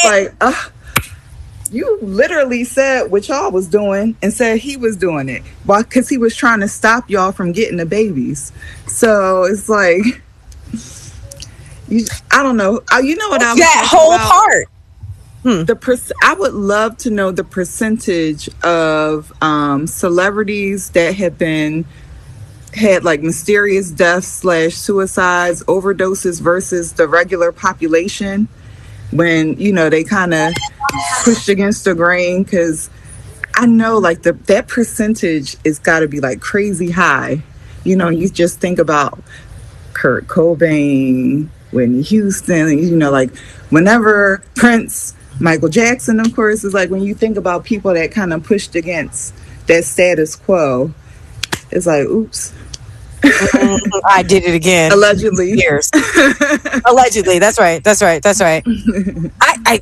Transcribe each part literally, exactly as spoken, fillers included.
like, uh, you literally said what y'all was doing and said he was doing it. Why? Because he was trying to stop y'all from getting the babies. So it's like, you, I don't know. Uh, you know what I was that whole about? part. Hmm. The per- I would love to know the percentage of um, celebrities that have been had like mysterious deaths slash suicides, overdoses versus the regular population when, you know, they kind of pushed against the grain. Because I know like the that percentage is got to be like crazy high. You know, you just think about Kurt Cobain, Whitney Houston, you know, like whenever Prince, Michael Jackson, of course, is like when you think about people that kind of pushed against that status quo, it's like, oops. I did it again. Allegedly. Years. Allegedly. That's right. That's right. That's right. I, I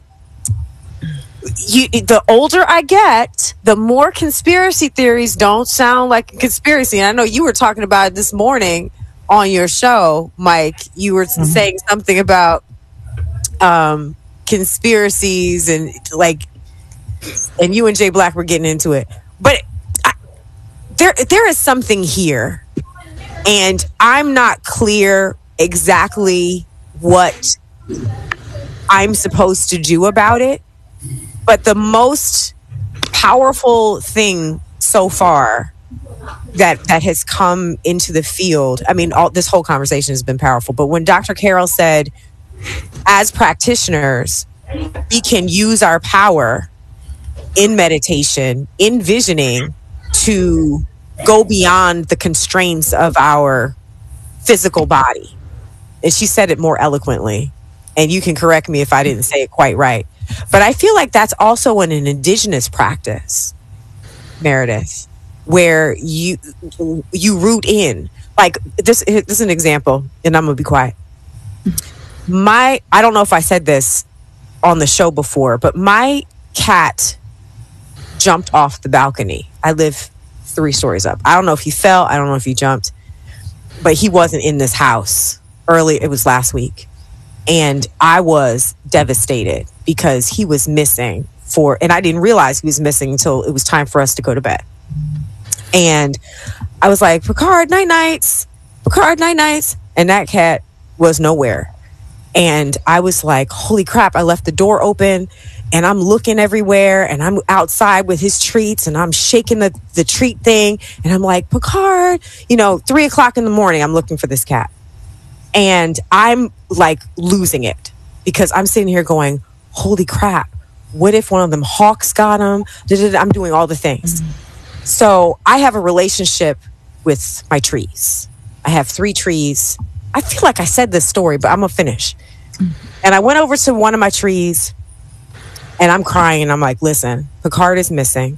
you, the older I get, the more conspiracy theories don't sound like a conspiracy. And I know you were talking about it this morning on your show, Mike. You were mm-hmm. saying something about um, conspiracies and like, and you and Jay Black were getting into it. But I, there, there is something here, and I'm not clear exactly what I'm supposed to do about it. But the most powerful thing so far that that has come into the field, I mean, all this whole conversation has been powerful, but when Doctor Carol said, as practitioners, we can use our power in meditation, in visioning, to go beyond the constraints of our physical body. And she said it more eloquently, and you can correct me if I didn't say it quite right. But I feel like that's also an, an indigenous practice, Meredith, where you you root in. Like this, this is an example, and I'm gonna be quiet. My, I don't know if I said this on the show before, but my cat jumped off the balcony. I live three stories up. I don't know if he fell. I don't know if he jumped, but he wasn't in this house early. It was last week. And I was devastated because he was missing for, and I didn't realize he was missing until it was time for us to go to bed. And I was like, Picard, night nights, Picard, night nights. And that cat was nowhere. And I was like, holy crap, I left the door open and I'm looking everywhere and I'm outside with his treats and I'm shaking the, the treat thing. And I'm like, Picard, you know, three o'clock in the morning, I'm looking for this cat. And I'm like losing it because I'm sitting here going, holy crap, what if one of them hawks got him? I'm doing all the things. Mm-hmm. So I have a relationship with my trees. I have three trees. I feel like I said this story, but I'm going to finish. Mm-hmm. And I went over to one of my trees and I'm crying and I'm like, listen, Picard is missing.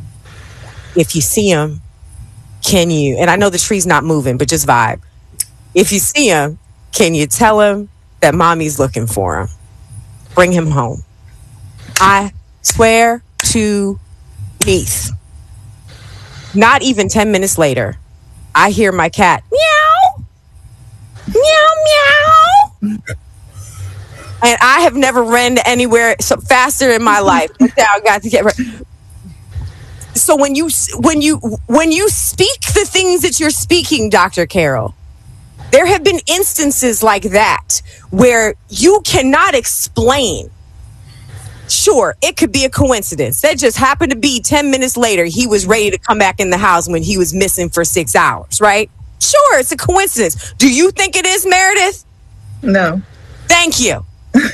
If you see him, can you, and I know the tree's not moving, but just vibe. If you see him, can you tell him that mommy's looking for him? Bring him home. I swear to Neith, not even ten minutes later, I hear my cat, meow, meow, meow. And I have never ran anywhere so faster in my life. I got to get right. So when you, when you, when you speak the things that you're speaking, Doctor Carol, there have been instances like that where you cannot explain. Sure, it could be a coincidence. That just happened to be ten minutes later, he was ready to come back in the house when he was missing for six hours, right? Sure, it's a coincidence. Do you think it is, Meredith? No. Thank you.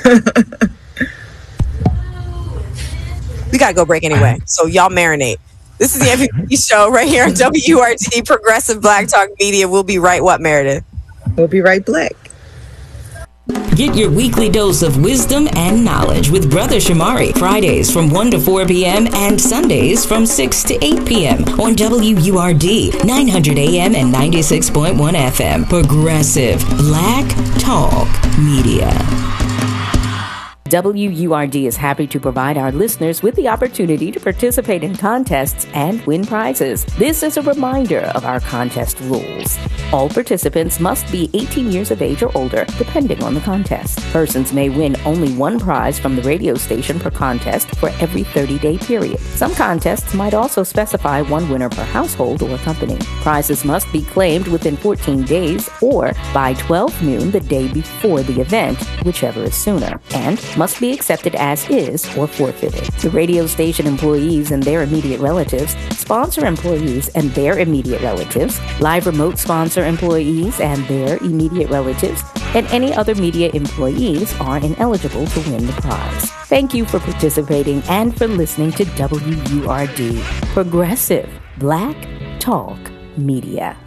We got to go break anyway, so y'all marinate. This is the M V P show right here on W R T, Progressive Black Talk Media. We'll be right what, Meredith? We'll be right back. Get your weekly dose of wisdom and knowledge with Brother Shamari. Fridays from one to four p.m. and Sundays from six to eight p.m. on W U R D, nine hundred A M and ninety-six point one F M. Progressive Black Talk Media. W U R D is happy to provide our listeners with the opportunity to participate in contests and win prizes. This is a reminder of our contest rules. All participants must be eighteen years of age or older, depending on the contest. Persons may win only one prize from the radio station per contest for every thirty-day period. Some contests might also specify one winner per household or company. Prizes must be claimed within fourteen days or by twelve noon the day before the event, whichever is sooner, and must be accepted as is or forfeited. The radio station employees and their immediate relatives, sponsor employees and their immediate relatives, live remote sponsor employees and their immediate relatives, and any other media employees are ineligible to win the prize. Thank you for participating and for listening to W U R D, Progressive Black Talk Media.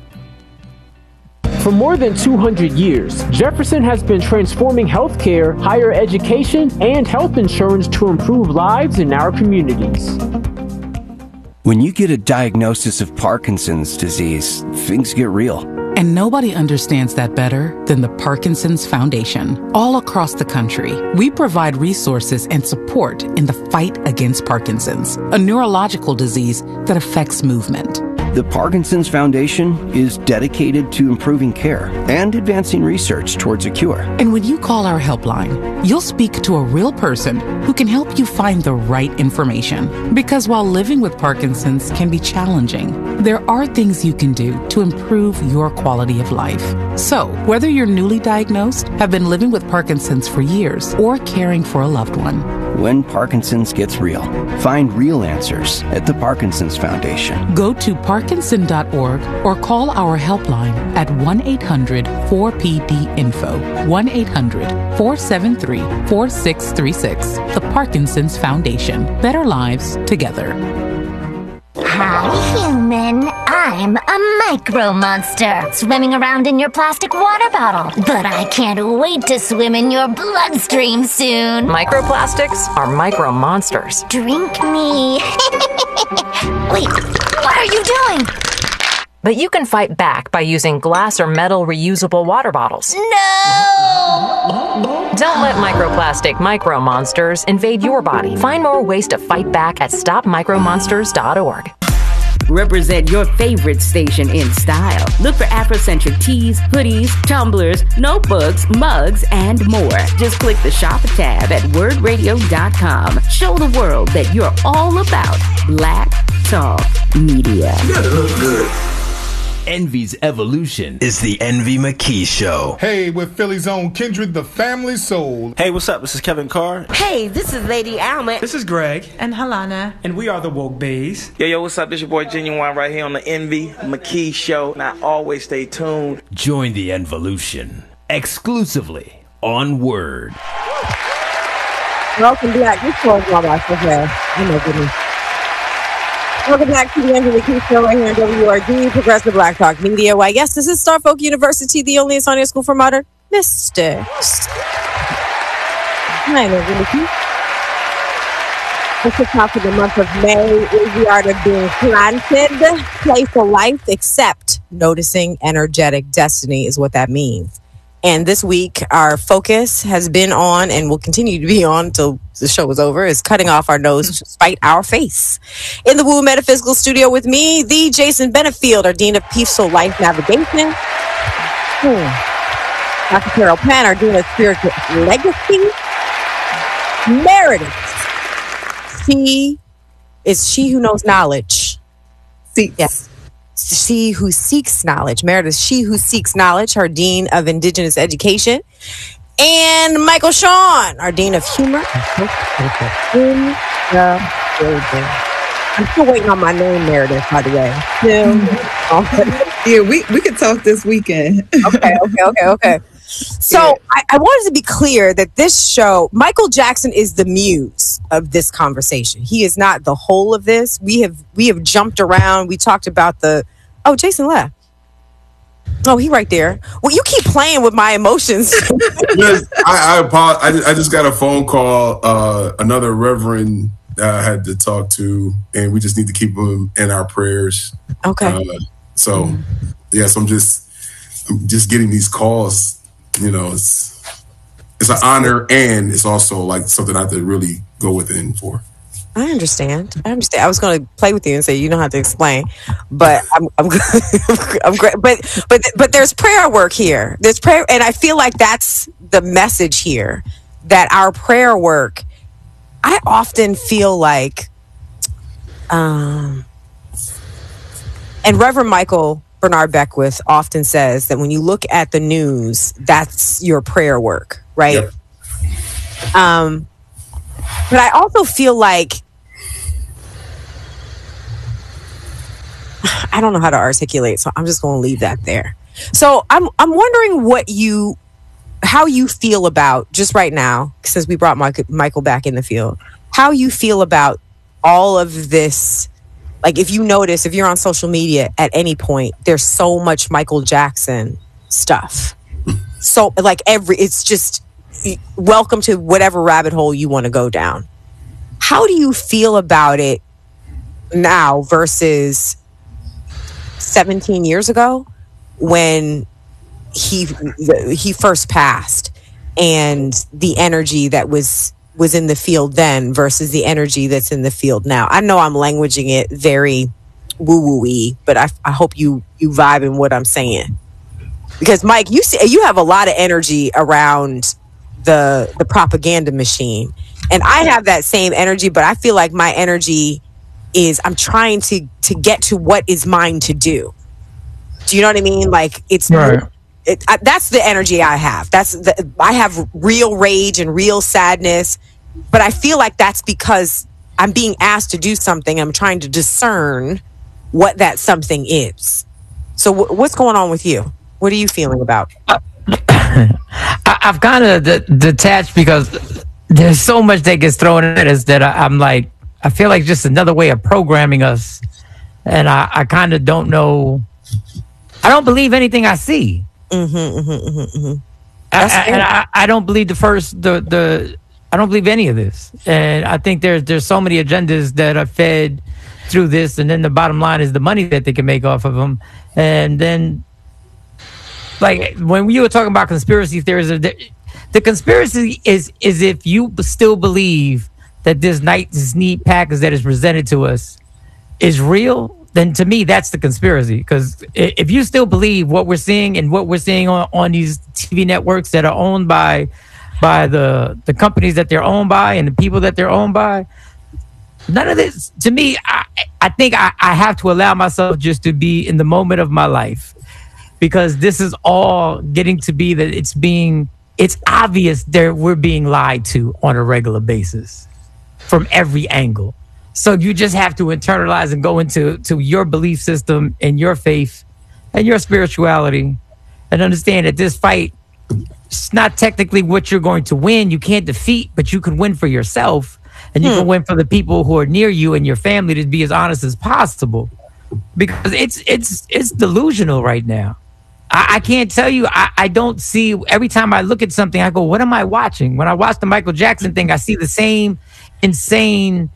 For more than two hundred years, Jefferson has been transforming healthcare, higher education, and health insurance to improve lives in our communities. When you get a diagnosis of Parkinson's disease, things get real. And nobody understands that better than the Parkinson's Foundation. All across the country, we provide resources and support in the fight against Parkinson's, a neurological disease that affects movement. The Parkinson's Foundation is dedicated to improving care and advancing research towards a cure. And when you call our helpline, you'll speak to a real person who can help you find the right information. Because while living with Parkinson's can be challenging, there are things you can do to improve your quality of life. So, whether you're newly diagnosed, have been living with Parkinson's for years, or caring for a loved one, when Parkinson's gets real, find real answers at the Parkinson's Foundation. Go to parkinson dot org or call our helpline at one eight hundred four P D info, one eight hundred four seven three four six three six. The Parkinson's Foundation. Better lives together. Hi, human. I'm a micro monster, swimming around in your plastic water bottle. But I can't wait to swim in your bloodstream soon. Microplastics are micro monsters. Drink me. Wait, what are you doing? But you can fight back by using glass or metal reusable water bottles. No! Don't let microplastic micro monsters invade your body. Find more ways to fight back at stop micro monsters dot org. Represent your favorite station in style. Look for Afrocentric tees, hoodies, tumblers, notebooks, mugs, and more. Just click the shop tab at word radio dot com. Show the world that you're all about Black Talk Media. You gotta look good. Envy's evolution is the Envy McKee Show. Hey, with Philly's own Kindred, the family soul. Hey, what's up? This is Kevin Carr. Hey, this is Lady Alma. This is Greg. And Halana. And we are the Woke Bays. Yo, yo, what's up? This your boy Genuine right here on the Envy McKee Show. And I always stay tuned. Join the Envolution exclusively on Word. Welcome back. This show is all about stuff there. Oh my goodness. Welcome back to the Envy McKee Show right here on W R D, Progressive Black Talk Media. Why, yes, this is Starfolk University, the only Sonia School for Modern Mystics. Hi, Envy McKee. It's the top of the month of May is the art of being planted, playful life, except noticing energetic destiny is what that means. And this week, our focus has been on, and will continue to be on until the show is over, is cutting off our nose to spite our face. In the Woo Metaphysical Studio with me, the Jason Benefield, our Dean of Peaceful Life Navigation. Hmm. Doctor Carol Pan, our Dean of Spiritual Legacy. Meredith. She is she who knows knowledge. Seeks. Yes. She who seeks knowledge. Meredith, she who seeks knowledge, her Dean of Indigenous Education. And Michael Sean, our Dean of Humor. In the building. I'm still waiting on my name, Meredith, by the way. Yeah, we, we could talk this weekend. Okay, okay, okay, okay. So yeah. I, I wanted to be clear that this show, Michael Jackson is the muse of this conversation. He is not the whole of this. We have we have jumped around. We talked about the oh, Jason left. Oh, he right there. Well, you keep playing with my emotions. Yes, I, I apologize. I, I just got a phone call. Uh, another reverend I had to talk to, and we just need to keep him in our prayers. Okay. Uh, so, yes, yeah, so I'm just I'm just getting these calls. You know, it's it's an honor, and it's also like something I have to really go within for. I understand. I understand. I was going to play with you and say you don't have to explain, but I'm I'm I'm great. But but but there's prayer work here. There's prayer, and I feel like that's the message here. That our prayer work, I often feel like, um, and Reverend Michael Bernard Beckwith often says that when you look at the news, that's your prayer work, right? Yep. Um. But I also feel like, I don't know how to articulate, so I'm just going to leave that there. So I'm I'm wondering what you, how you feel about, just right now, since we brought Michael, Michael back in the field, how you feel about all of this. Like, if you notice, if you're on social media at any point, there's so much Michael Jackson stuff. So, like, every, it's just, welcome to whatever rabbit hole you want to go down. How do you feel about it now versus seventeen years ago when he he first passed, and the energy that was was in the field then versus the energy that's in the field now? I know I'm languaging it very woo-woo-y, but I, I hope you you vibe in what I'm saying, because Mike, you see, you have a lot of energy around the the propaganda machine, and I have that same energy, but I feel like my energy is, I'm trying to to get to what is mine to do. Do you know what I mean? Like, it's right. it, I, that's the energy I have. That's the, I have real rage and real sadness, but I feel like that's because I'm being asked to do something. I'm trying to discern what that something is. So w- what's going on with you? What are you feeling about? Uh, I, I've kind of de- detached because there's so much that gets thrown at us that I, I'm like, I feel like just another way of programming us. And I, I kind of don't know. I don't believe anything I see. Mm-hmm, mm-hmm, mm-hmm, mm-hmm. I, I, and I, I don't believe the first, the, the, I don't believe any of this. And I think there's, there's so many agendas that are fed through this. And then the bottom line is the money that they can make off of them. And then, like, when you were talking about conspiracy theories, the, the conspiracy is is if you still believe that this night, this neat package that is presented to us is real, then to me, that's the conspiracy. Because if you still believe what we're seeing and what we're seeing on, on these T V networks that are owned by by the, the companies that they're owned by and the people that they're owned by, none of this, to me, I, I think I, I have to allow myself just to be in the moment of my life. Because this is all getting to be that it's being, it's obvious that we're being lied to on a regular basis from every angle. So you just have to internalize and go into to your belief system and your faith and your spirituality and understand that this fight, it's not technically what you're going to win. You can't defeat, but you can win for yourself, and you hmm. can win for the people who are near you and your family, to be as honest as possible. Because it's it's it's delusional right now. I, I can't tell you, I, I don't see, every time I look at something, I go, what am I watching? When I watch the Michael Jackson thing, I see the same insane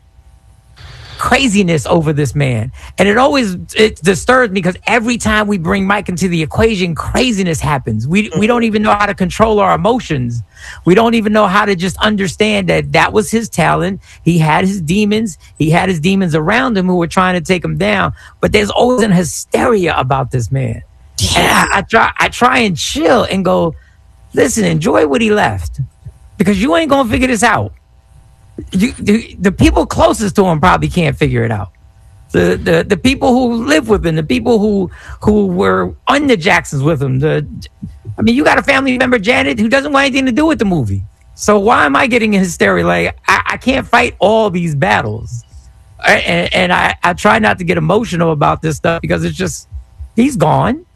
craziness over this man. And it always, it disturbs me because every time we bring Mike into the equation, craziness happens. We we don't even know how to control our emotions. We don't even know how to just understand that that was his talent. He had his demons. He had his demons around him who were trying to take him down. But there's always an hysteria about this man. And I, I try I try and chill and go, listen, enjoy what he left, because you ain't gonna figure this out. You, the, the people closest to him probably can't figure it out. The, the the people who live with him, the people who who were on the Jacksons with him. The, I mean, you got a family member, Janet, who doesn't want anything to do with the movie. So why am I getting in hysteria? Like, I, I can't fight all these battles. I, and and I, I try not to get emotional about this stuff because it's just, he's gone.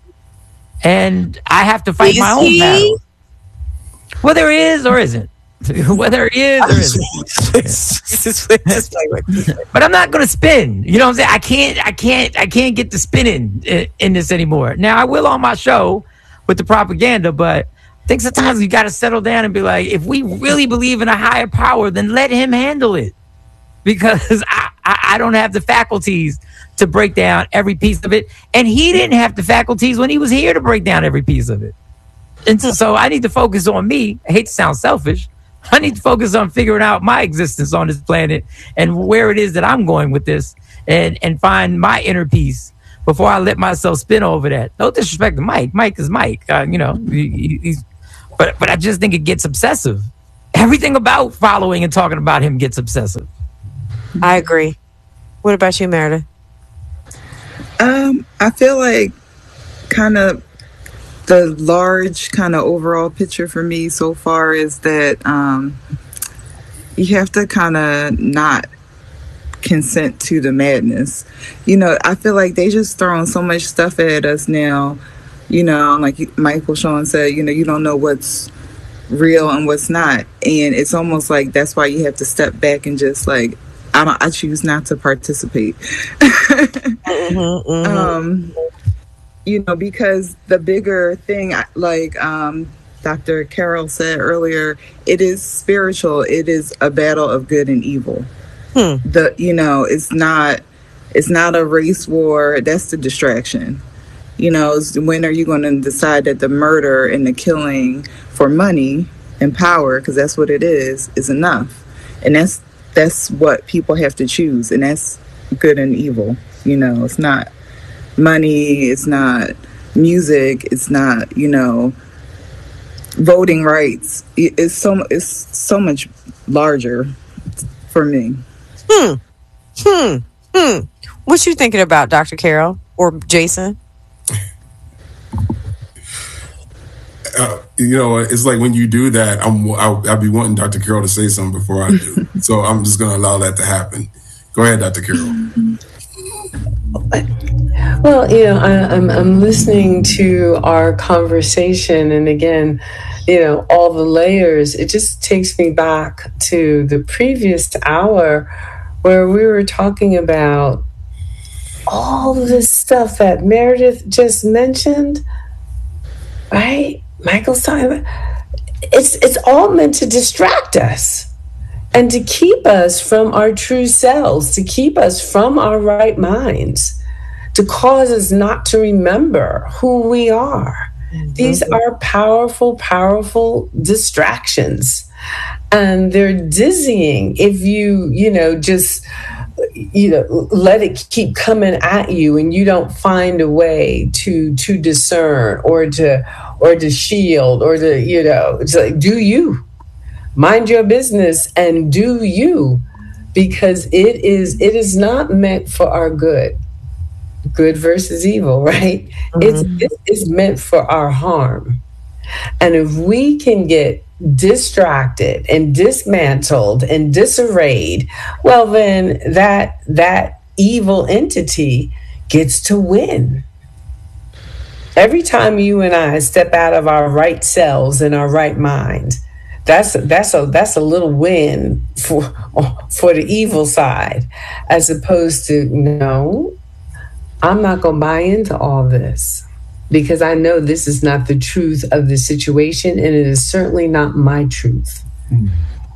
And I have to fight is my own he? battle. Whether it is or isn't. Whether it is or isn't. But I'm not going to spin. You know what I'm saying? I can't, I can't, I can't get to spinning in, in this anymore. Now, I will on my show with the propaganda, but I think sometimes you got to settle down and be like, if we really believe in a higher power, then let him handle it. Because I, I, I don't have the faculties to break down every piece of it. And he didn't have the faculties when he was here to break down every piece of it. And so, so I need to focus on me. I hate to sound selfish. I need to focus on figuring out my existence on this planet and where it is that I'm going with this, and, and find my inner peace before I let myself spin over that. No disrespect to Mike. Mike is Mike. Uh, you know, he, he's, but but I just think it gets obsessive. Everything about following and talking about him gets obsessive. I agree. What about you, Meredith? Um, I feel like kind of the large kind of overall picture for me so far is that um, you have to kind of not consent to the madness. You know, I feel like they just throwing so much stuff at us now. You know, like Michael Sean said, you know, you don't know what's real and what's not. And it's almost like that's why you have to step back and just like, I don't, I choose not to participate. mm-hmm, mm-hmm. Um, you know, because the bigger thing, like um, Doctor Carol said earlier, it is spiritual. It is a battle of good and evil. Hmm. The you know, it's not, it's not a race war. That's the distraction. You know, it's when are you going to decide that the murder and the killing for money and power, because that's what it is, is enough, and that's. That's what people have to choose, and that's good and evil. You know, it's not money, it's not music, it's not, you know, voting rights. It's so it's so much larger for me. Hmm. Hmm. Hmm. What you thinking about, Doctor Carol or Jason? Uh, you know, it's like when you do that, I'm, I'll, I'll be wanting Doctor Carol to say something before I do. So I'm just going to allow that to happen. Go ahead, Doctor Carol. Well, you know, I, I'm, I'm listening to our conversation, and again, you know, all the layers. It just takes me back to the previous hour where we were talking about all this stuff that Meredith just mentioned, right? Michael's talking about, it's it's all meant to distract us and to keep us from our true selves, to keep us from our right minds, to cause us not to remember who we are. Mm-hmm. These are powerful, powerful distractions, and they're dizzying if you, you know, just, you know, let it keep coming at you and you don't find a way to to discern or to or to shield or to, you know, it's like, do you mind your business and do you, because it is it is not meant for our good. Good versus evil, right? Mm-hmm. It's it is meant for our harm. And if we can get distracted and dismantled and disarrayed, well, then that that evil entity gets to win. Every time you and I step out of our right selves and our right mind, that's that's a that's a little win for for the evil side, as opposed to, no, I'm not going to buy into all this, because I know this is not the truth of the situation, and it is certainly not my truth. Mm.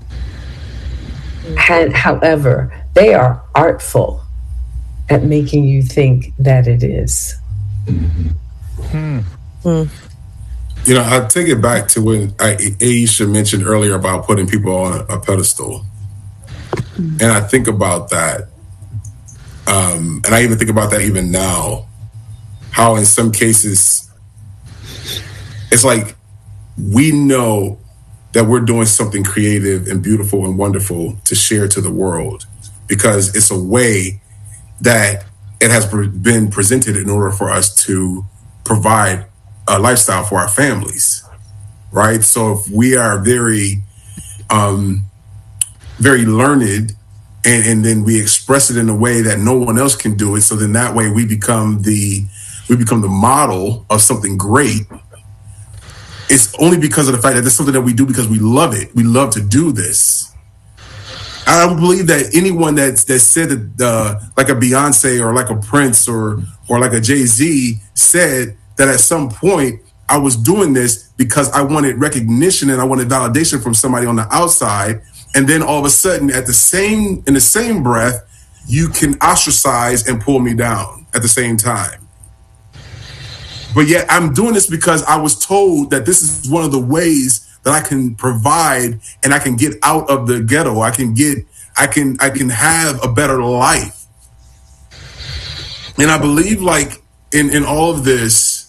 And, however, they are artful at making you think that it is. Mm-hmm. Hmm. Hmm. You know, I take it back to when I, Aisha mentioned earlier about putting people on a, a pedestal. Mm-hmm. And I think about that. Um, and I even think about that even now, how in some cases, it's like we know that we're doing something creative and beautiful and wonderful to share to the world, because it's a way that it has been presented in order for us to provide a lifestyle for our families, right? So if we are very, um, very learned, and, and then we express it in a way that no one else can do it, so then that way we become the we become the model of something great. It's only because of the fact that it's something that we do because we love it. We love to do this. I don't believe that anyone that's that said that, uh, like a Beyonce or like a Prince or or like a Jay-Z said that at some point I was doing this because I wanted recognition and I wanted validation from somebody on the outside. And then all of a sudden, at the same in the same breath, you can ostracize and pull me down at the same time. But yet I'm doing this because I was told that this is one of the ways that I can provide and I can get out of the ghetto. I can get, I can, I can have a better life. And I believe like in, in all of this,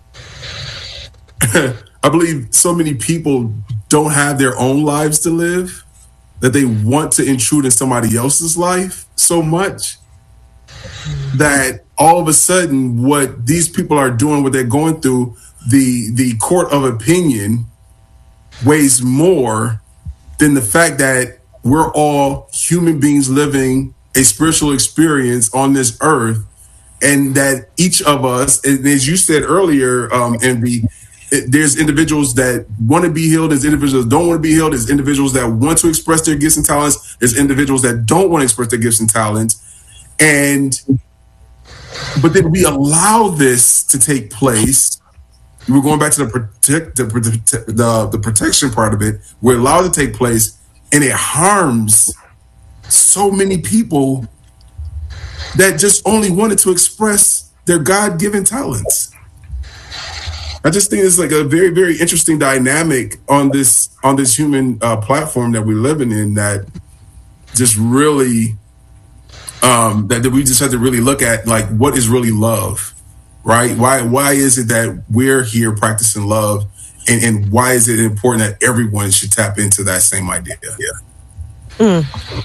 I believe so many people don't have their own lives to live that they want to intrude in somebody else's life so much that all of a sudden what these people are doing, what they're going through, the the court of opinion weighs more than the fact that we're all human beings living a spiritual experience on this earth, and that each of us, and as you said earlier, um, and the it, there's individuals that want to be healed, there's individuals that don't want to be healed, there's individuals that want to express their gifts and talents, there's individuals that don't want to express their gifts and talents, and but then we allow this to take place. We're going back to the protect the, the the protection part of it. We're allowed to take place, and it harms so many people that just only wanted to express their God-given talents. I just think it's like a very, very interesting dynamic on this on this human uh, platform that we're living in. That just really um, that, that we just have to really look at, like, what is really love, right? Why why is it that we're here practicing love, and, and why is it important that everyone should tap into that same idea? Yeah. Mm.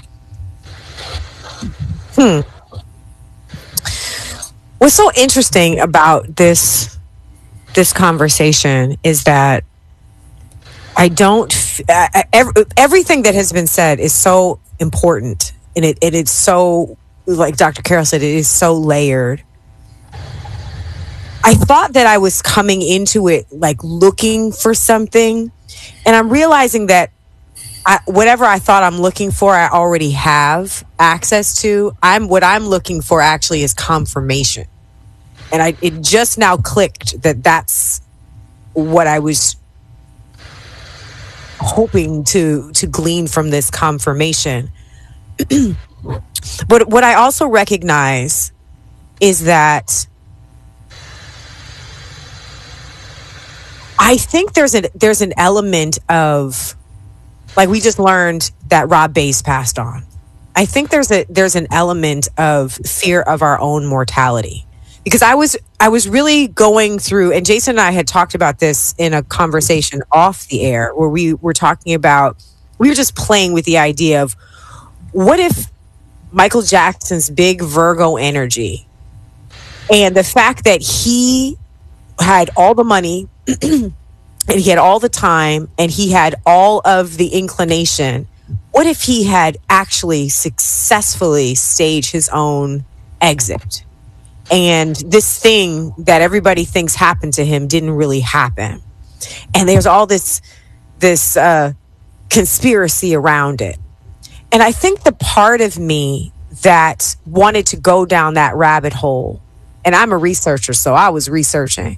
Hmm. What's so interesting about this this conversation is that I don't uh, every, everything that has been said is so important, and it it is so, like Doctor Carol said, it is so layered. I thought that I was coming into it like looking for something, and I'm realizing that I, whatever I thought I'm looking for, I already have access to. I'm what I'm looking for actually is confirmation. And I, it just now clicked that that's what I was hoping to to glean from this confirmation. But what I also recognize is that I think there's an there's an element of, like we just learned that Rob Bass passed on. I think there's a there's an element of fear of our own mortality. Because I was I was really going through, and Jason and I had talked about this in a conversation off the air, where we were talking about, we were just playing with the idea of, what if Michael Jackson's big Virgo energy and the fact that he had all the money and he had all the time and he had all of the inclination, what if he had actually successfully staged his own exit? And this thing that everybody thinks happened to him didn't really happen. And there's all this this uh, conspiracy around it. And I think the part of me that wanted to go down that rabbit hole, and I'm a researcher, so I was researching.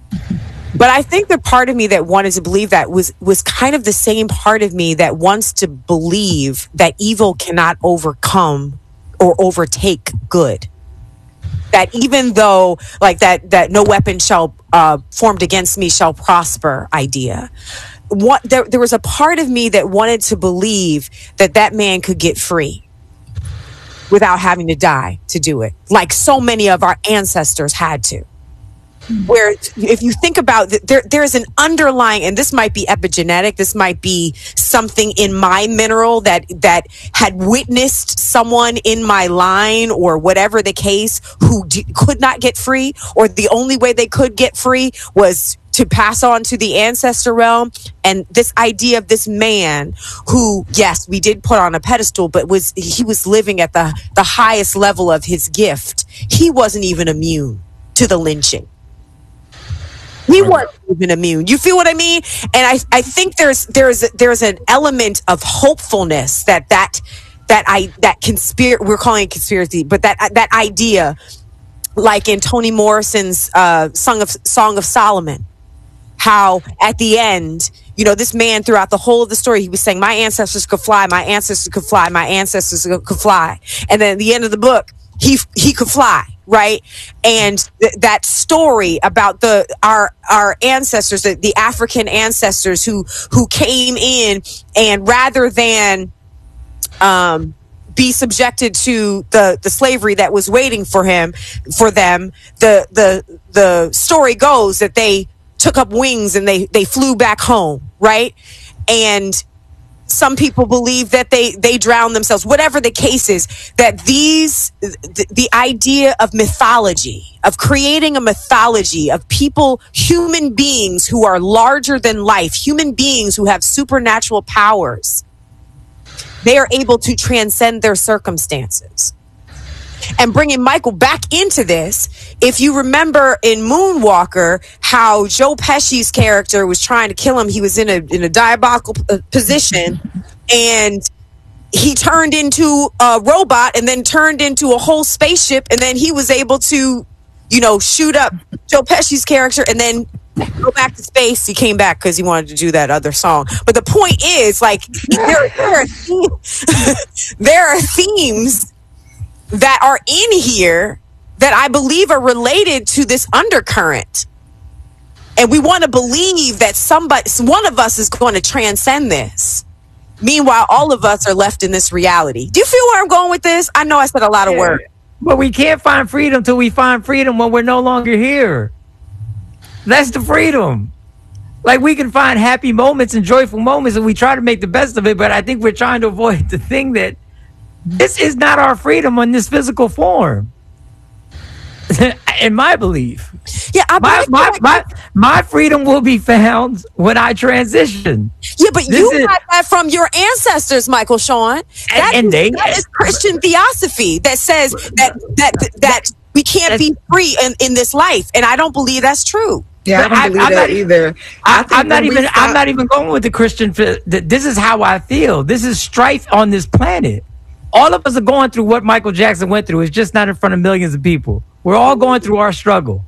But I think the part of me that wanted to believe that was was kind of the same part of me that wants to believe that evil cannot overcome or overtake good. That even though, like that, that no weapon shall uh, formed against me shall prosper idea. What there, there was a part of me that wanted to believe that that man could get free without having to die to do it, like so many of our ancestors had to. Where if you think about that, there, there's an underlying, and this might be epigenetic, this might be something in my mineral that that had witnessed someone in my line or whatever the case who d- could not get free, or the only way they could get free was to pass on to the ancestor realm. And this idea of this man who, yes, we did put on a pedestal, but was he was living at the the highest level of his gift. He wasn't even immune to the lynching. He wasn't even immune. You feel what I mean? And I, I think there's there's there's an element of hopefulness that that that I that conspiracy, we're calling it conspiracy, but that that idea, like in Toni Morrison's uh, Song of Song of Solomon, how at the end, you know, this man throughout the whole of the story, he was saying, "My ancestors could fly, my ancestors could fly, my ancestors could fly," and then at the end of the book, he he could fly. right? And th- that story about the our our ancestors, the, the African ancestors who who came in, and rather than um be subjected to the the slavery that was waiting for him for them, the the the story goes that they took up wings and they they flew back home, right? And some people believe that they they drowned themselves. Whatever the case is, that these the, the idea of mythology, of creating a mythology of people, human beings who are larger than life, human beings who have supernatural powers, they are able to transcend their circumstances. And bringing Michael back into this, if you remember in Moonwalker, how Joe Pesci's character was trying to kill him, he was in a in a diabolical uh, position, and he turned into a robot, and then turned into a whole spaceship, and then he was able to, you know, shoot up Joe Pesci's character, and then go back to space. He came back because he wanted to do that other song. But the point is, like, there, there, are, themes, there are themes that are in here that I believe are related to this undercurrent. And we want to believe that somebody, one of us is going to transcend this. Meanwhile, all of us are left in this reality. Do you feel where I'm going with this? I know I said a lot of yeah. words. But we can't find freedom till we find freedom when we're no longer here. That's the freedom. Like, we can find happy moments and joyful moments, and we try to make the best of it, but I think we're trying to avoid the thing that this is not our freedom in this physical form. In my belief. Yeah, I my, my, my, my freedom will be found when I transition. Yeah, but This you is- got that from your ancestors, Michael Sean. That, and is, they- that is Christian theosophy that says that that that we can't be free in, in this life, and I don't believe that's true. Yeah, I don't believe I'm that not, either. I I, think I'm not when we even. stop- I'm not even going with the Christian. fi- th- This is how I feel. This is strife on this planet. All of us are going through what Michael Jackson went through. It's just not in front of millions of people. We're all going through our struggle.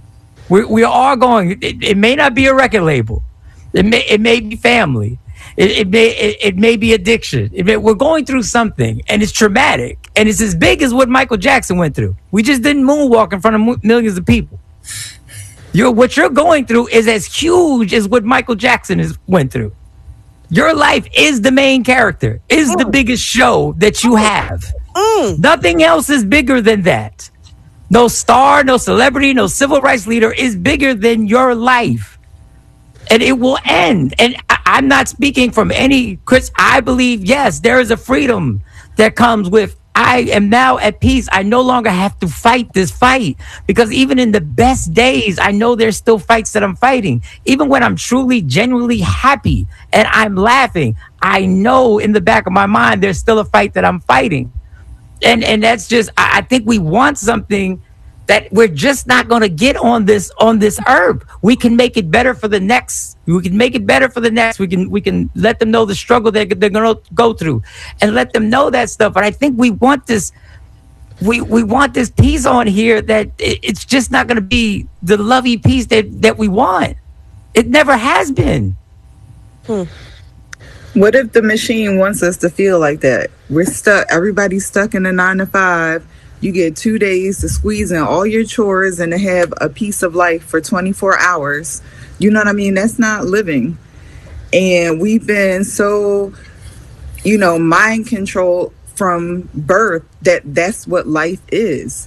We we are all going. It, it may not be a record label. It may it may be family. It, it may it, it may be addiction. It may, we're going through something, and it's traumatic, and it's as big as what Michael Jackson went through. We just didn't moonwalk in front of mo- millions of people. You're, what you're going through is as huge as what Michael Jackson has went through. Your life is the main character, is the biggest show that you have. Nothing else is bigger than that. No star, no celebrity, no civil rights leader is bigger than your life. And it will end. And I, I'm not speaking from any, Chris, I believe, yes, there is a freedom that comes with, I am now at peace. I no longer have to fight this fight, because even in the best days, I know there's still fights that I'm fighting. Even when I'm truly, genuinely happy and I'm laughing, I know in the back of my mind, there's still a fight that I'm fighting. And and that's just, I, I think we want something that we're just not going to get on this on this earth. We can make it better for the next. We can make it better for the next. We can we can let them know the struggle that they're going to go through, and let them know that stuff. But I think we want this. We we want this peace on here that it, it's just not going to be the lovey peace that that we want. It never has been. Hmm. What if the machine wants us to feel like that? We're stuck. Everybody's stuck in a nine to five. You get two days to squeeze in all your chores and to have a piece of life for twenty-four hours. You know what I mean? That's not living. And we've been so, you know, mind controlled from birth that that's what life is,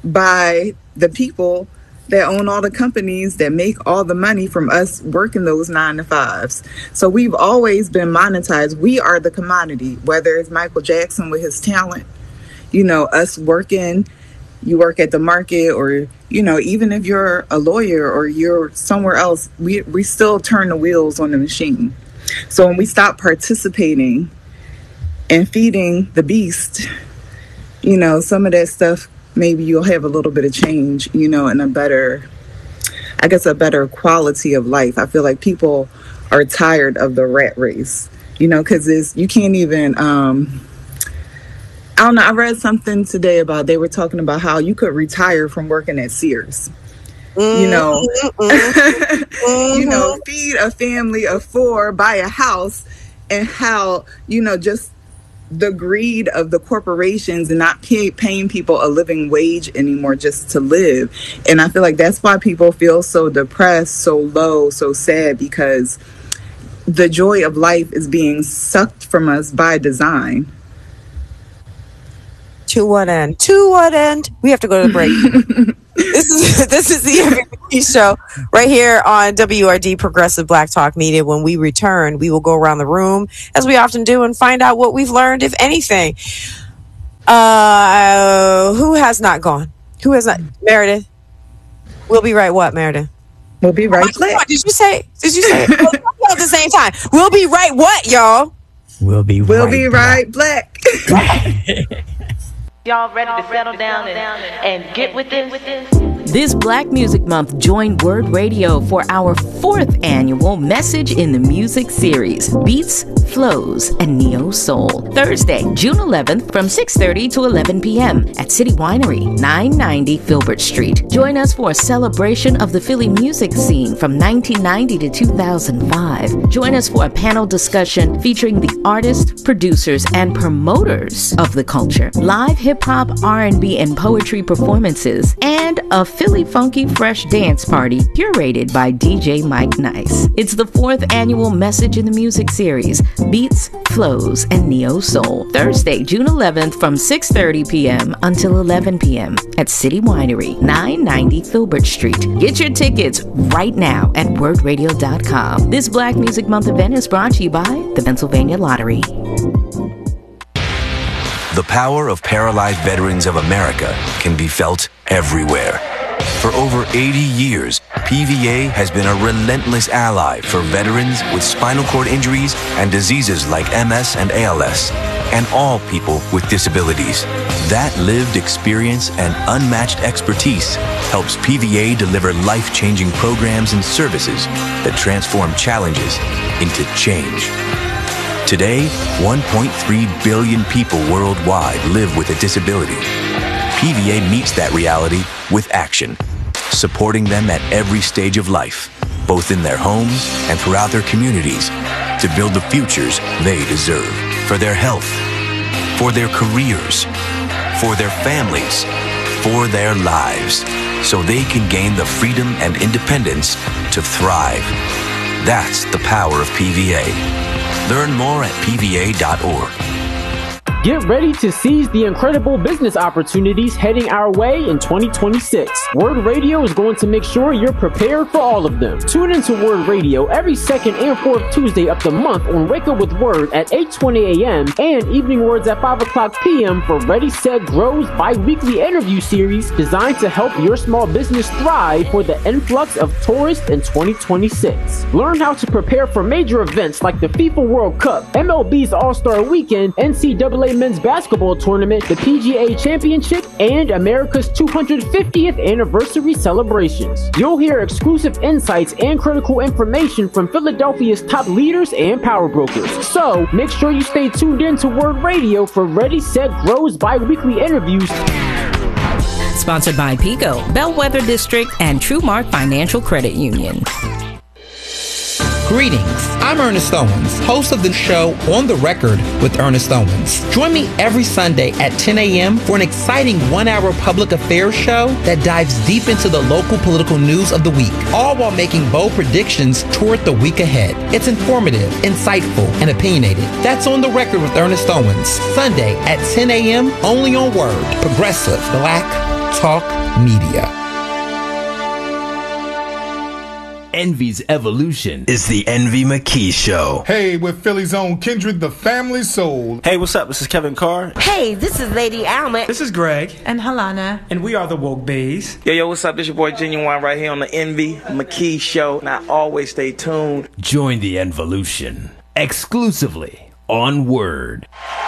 by the people that own all the companies that make all the money from us working those nine to fives. So we've always been monetized. We are the commodity, whether it's Michael Jackson with his talent, you know, us working, you work at the market, or, you know, even if you're a lawyer or you're somewhere else, we, we still turn the wheels on the machine. So when we stop participating and feeding the beast, you know, some of that stuff, maybe you'll have a little bit of change, you know, and a better, I guess, a better quality of life. I feel like people are tired of the rat race, you know, because it's, you can't even, um, I don't know, I read something today about, they were talking about how you could retire from working at Sears. Mm-hmm. You know, mm-hmm. you know, feed a family of four, buy a house, and how, you know, just the greed of the corporations and not pay, paying people a living wage anymore just to live. And I feel like that's why people feel so depressed, so low, so sad, because the joy of life is being sucked from us by design. To what end? To what end? We have to go to the break. This is this is the Envy McKee Show right here on W R D Progressive Black Talk Media. When we return, we will go around the room as we often do and find out what we've learned, if anything. Uh, who has not gone? Who has not? Meredith. We'll be right. What, Meredith? We'll be right back. Did you say? Did you say? At the same time. We'll be right. What, y'all? We'll be. We'll right be right black. Y'all ready to settle down and, and get with this? This Black Music Month, join Word Radio for our fourth annual Message in the Music series, Beats, Flows, and Neo Soul. Thursday, June eleventh from six thirty to eleven p.m. at City Winery, nine ninety Filbert Street. Join us for a celebration of the Philly music scene from nineteen ninety to two thousand five. Join us for a panel discussion featuring the artists, producers, and promoters of the culture, live hip-hop, R and B, and poetry performances, and a Philly Funky Fresh dance party curated by D J Mike Nice. It's the fourth annual Message in the Music series, Beats, Flows, and Neo Soul. Thursday, June eleventh from six thirty p.m. until eleven p.m. at City Winery, nine ninety Filbert Street. Get your tickets right now at word radio dot com. This Black Music Month event is brought to you by the Pennsylvania Lottery. The power of paralyzed veterans of America can be felt everywhere. For over eighty years, P V A has been a relentless ally for veterans with spinal cord injuries and diseases like M S and A L S, and all people with disabilities. That lived experience and unmatched expertise helps P V A deliver life-changing programs and services that transform challenges into change. Today, one point three billion people worldwide live with a disability. P V A meets that reality with action, supporting them at every stage of life, both in their homes and throughout their communities, to build the futures they deserve for their health, for their careers, for their families, for their lives, so they can gain the freedom and independence to thrive. That's the power of P V A. Learn more at P V A dot org. Get ready to seize the incredible business opportunities heading our way in twenty twenty-six. Word Radio is going to make sure you're prepared for all of them. Tune into Word Radio every second and fourth Tuesday of the month on Wake Up with Word at eight twenty a.m. and Evening Words at five o'clock p.m. for Ready, Set, Grow's bi-weekly interview series designed to help your small business thrive for the influx of tourists in twenty twenty-six. Learn how to prepare for major events like the FIFA World Cup, M L B's All-Star Weekend, N C double A Men's Basketball Tournament, the P G A Championship, and America's two hundred fiftieth anniversary celebrations. You'll hear exclusive insights and critical information from Philadelphia's top leaders and power brokers. So make sure you stay tuned in to Word Radio for Ready, Set, Grow's bi-weekly interviews. Sponsored by Pico, Bellwether District, and TrueMark Financial Credit Union. Greetings, I'm Ernest Owens, host of the show On the Record with Ernest Owens. Join me every Sunday at ten a.m. for an exciting one-hour public affairs show that dives deep into the local political news of the week, all while making bold predictions toward the week ahead. It's informative, insightful, and opinionated. That's On the Record with Ernest Owens, Sunday at ten a.m. only on Word, Progressive Black Talk Media. Envy's evolution is the Envy McKee Show. Hey, with Philly's own Kindred, the family soul. Hey, what's up? This is Kevin Carr. Hey, this is Lady Alma. This is Greg. And Halana. And we are the Woke Bays. Yo, yo, what's up? This your boy Genuine right here on the Envy McKee Show. And I always stay tuned. Join the evolution exclusively on Word.